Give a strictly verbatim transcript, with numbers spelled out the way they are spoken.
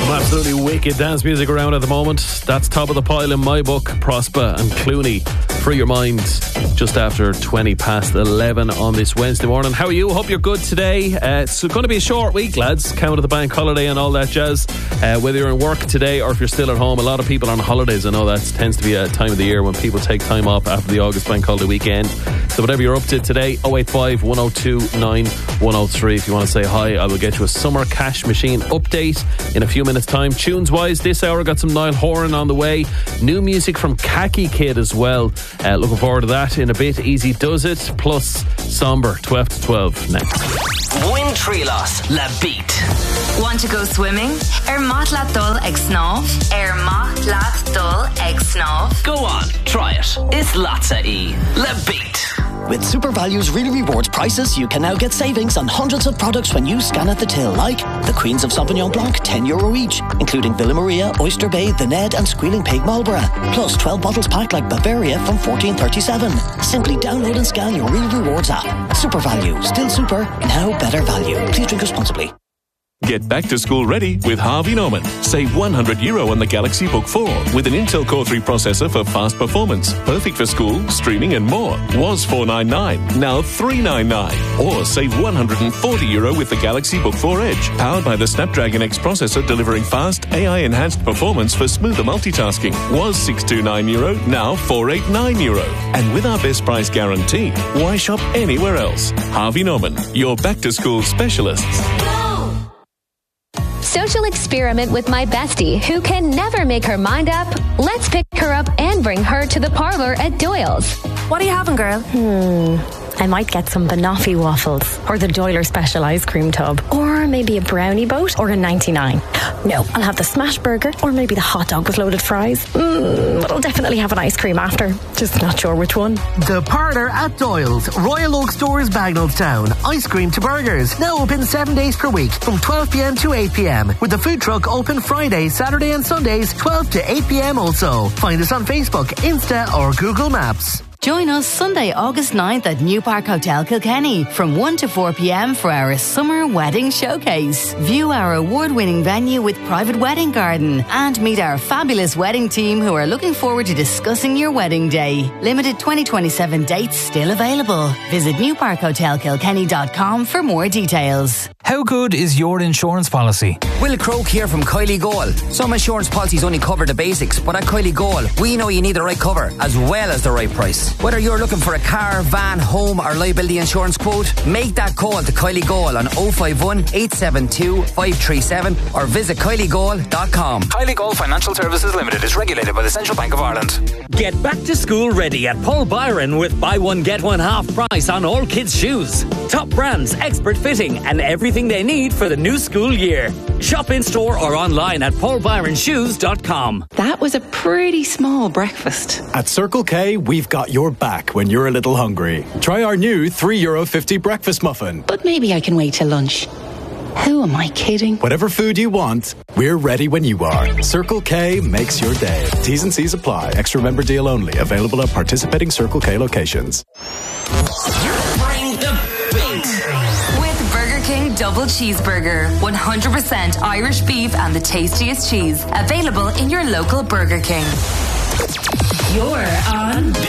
Absolutely wicked dance music around at the moment. That's top of the pile in my book. Prosper and Clooney, Free Your Mind, just after twenty past eleven on this Wednesday morning. How are you? Hope you're good today. Uh, it's going to be a short week, lads. Count of the bank holiday and all that jazz. Uh, whether you're in work today or if you're still at home, a lot of people on holidays. I know that tends to be a time of the year when people take time off after the August bank holiday weekend. So whatever you're up to today, oh eight five, one oh two, nine one oh three. If you want to say hi, I will get you a summer cash machine update in a few minutes time. Tunes wise, this hour got some Niall Horan on the way. New music from Khaki Kid as well. Uh, looking forward to that in a bit. Easy Does It plus Somber, twelve to twelve next. Win Trilos La Beat. Want to go swimming? Er maith leat dul ag snáv. Er maith leat dul ag snáv. Go on, try it. It's Latza E. La Beat. With Super Values Really Rewards prices, you can now get savings on hundreds of products when you scan at the till, like the Queens of Sauvignon Blanc, ten euro each, including Villa Maria, Oyster Bay, The Ned and Squealing Pig Marlborough, plus twelve bottles packed like Bavaria from fourteen thirty-seven. Simply download and scan your Really Rewards app. Super Value, still super, now better value. Please drink responsibly. Get back to school ready with Harvey Norman. Save one hundred euro on the Galaxy Book four with an Intel Core three processor for fast performance. Perfect for school, streaming and more. Was four ninety-nine, now three ninety-nine. Or save one hundred forty euro with the Galaxy Book four Edge. Powered by the Snapdragon X processor, delivering fast A I-enhanced performance for smoother multitasking. Was six twenty-nine euro, now four eighty-nine euro. And with our best price guarantee, why shop anywhere else? Harvey Norman, your back-to-school specialists. Social experiment with my bestie, who can never make her mind up. Let's pick her up and bring her to the parlour at Doyle's. What are you having, girl? Hmm... I might get some banoffee waffles or the Doyler special ice cream tub, or maybe a brownie boat or a ninety-nine. No, I'll have the smash burger or maybe the hot dog with loaded fries. Mm, but I'll definitely have an ice cream after. Just not sure which one. The Parlour at Doyle's, Royal Oak Stores, Bagnallstown. Ice cream to burgers. Now open seven days per week from twelve p.m. to eight p.m. with the food truck open Friday, Saturday and Sundays twelve to eight p.m. also. Find us on Facebook, Insta or Google Maps. Join us Sunday, August ninth at New Park Hotel Kilkenny from one to four p.m. for our summer wedding showcase. View our award-winning venue with private wedding garden and meet our fabulous wedding team who are looking forward to discussing your wedding day. Limited twenty twenty-seven dates still available. Visit new park hotel kilkenny dot com for more details. How good is your insurance policy? Will Croak here from Kylie Goal. Some insurance policies only cover the basics, but at Kylie Goal, we know you need the right cover as well as the right price. Whether you're looking for a car, van, home or liability insurance quote, make that call to Kylie Goal on oh five one, eight seven two, five three seven or visit kylie goal dot com. Kylie Goal Financial Services Limited is regulated by the Central Bank of Ireland. Get back to school ready at Paul Byron with buy one get one half price on all kids' shoes. Top brands, expert fitting and everything they need for the new school year. Shop in store or online at paul byron shoes dot com. That was a pretty small breakfast. At Circle K, we've got your back when you're a little hungry. Try our new three euro fifty breakfast muffin. But maybe I can wait till lunch. Who am I kidding? Whatever food you want, we're ready when you are. Circle K makes your day. T's and C's apply. Extra member deal only. Available at participating Circle K locations. Bring the beat. With Burger King Double Cheeseburger. one hundred percent Irish beef and the tastiest cheese. Available in your local Burger King. You're on